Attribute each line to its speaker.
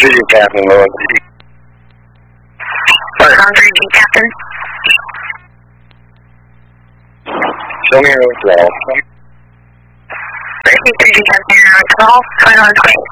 Speaker 1: Greeting, Captain Lewis.
Speaker 2: Greeting, Captain.
Speaker 1: Show me your withdrawal.
Speaker 2: Greeting, Captain. Withdrawal, 21 20.